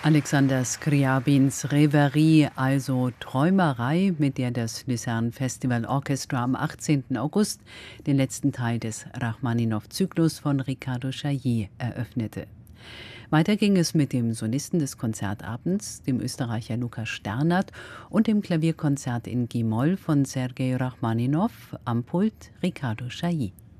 Alexander Scriabins Reverie, also Träumerei, mit der das Lucerne Festival Orchestra am 18. August den letzten Teil des Rachmaninow-Zyklus von Riccardo Chailly eröffnete. Weiter ging es mit dem Solisten des Konzertabends, dem Österreicher Lukas Sternert, und dem Klavierkonzert in G-Moll von Sergei Rachmaninow, am Pult Riccardo Chailly.